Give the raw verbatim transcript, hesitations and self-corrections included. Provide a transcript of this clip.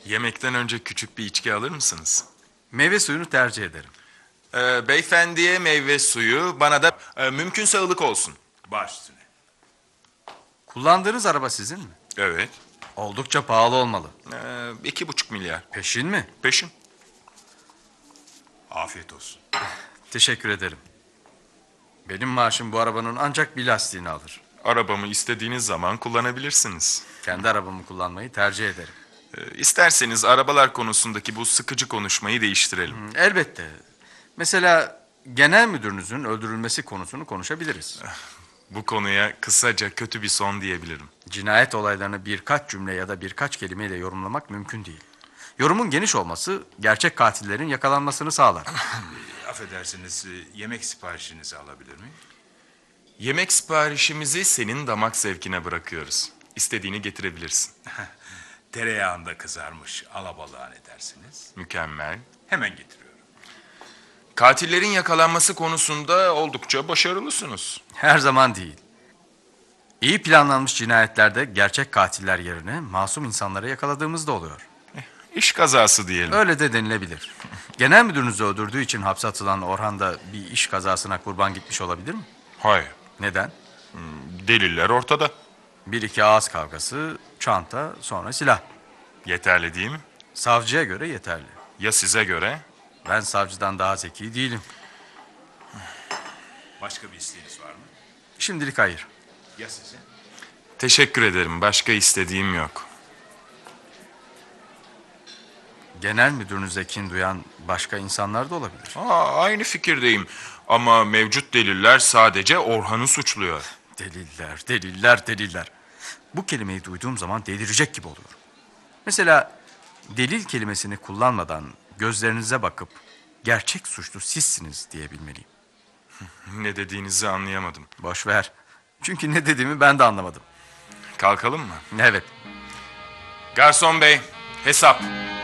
Yemekten önce küçük bir içki alır mısınız? Meyve suyunu tercih ederim. Ee, beyefendiye meyve suyu, bana da e, mümkünse ılık olsun. Baş üstüne. Kullandığınız araba sizin mi? Evet. Oldukça pahalı olmalı. Ee, iki buçuk milyar. Peşin mi? Peşin. Afiyet olsun. Teşekkür ederim. Benim maaşım bu arabanın ancak bir lastiğini alır. Arabamı istediğiniz zaman kullanabilirsiniz. Kendi arabamı kullanmayı tercih ederim. Ee, isterseniz arabalar konusundaki bu sıkıcı konuşmayı değiştirelim. Hı, elbette. Mesela genel müdürünüzün öldürülmesi konusunu konuşabiliriz. Bu konuya kısaca kötü bir son diyebilirim. Cinayet olaylarını birkaç cümle ya da birkaç kelimeyle yorumlamak mümkün değil. Yorumun geniş olması gerçek katillerin yakalanmasını sağlar. E, affedersiniz, e, yemek siparişinizi alabilir miyim? Yemek siparişimizi senin damak zevkine bırakıyoruz. İstediğini getirebilirsin. Tereyağında kızarmış alabalığa ne dersiniz? Mükemmel. Hemen getiriyorum. Katillerin yakalanması konusunda oldukça başarılısınız. Her zaman değil. İyi planlanmış cinayetlerde gerçek katiller yerine masum insanları yakaladığımız da oluyor. İş kazası diyelim. Öyle de denilebilir. Genel müdürünüzü öldürdüğü için hapse atılan Orhan da bir iş kazasına kurban gitmiş olabilir mi? Hayır. Neden? Deliller ortada. Bir iki ağız kavgası, çanta, sonra silah. Yeterli değil mi? Savcıya göre yeterli. Ya size göre? Ben savcıdan daha zeki değilim. Başka bir isteğiniz var mı? Şimdilik hayır. Ya sizin? Teşekkür ederim. Başka istediğim yok. Genel müdürünüze kin duyan başka insanlar da olabilir. Aa, aynı fikirdeyim. Ama mevcut deliller sadece Orhan'ı suçluyor. Deliller, deliller, deliller. Bu kelimeyi duyduğum zaman delirecek gibi oluyorum. Mesela delil kelimesini kullanmadan gözlerinize bakıp gerçek suçlu sizsiniz diyebilmeliyim. Ne dediğinizi anlayamadım. Boş ver. Çünkü ne dediğimi ben de anlamadım. Kalkalım mı? Evet. Garson bey, hesap.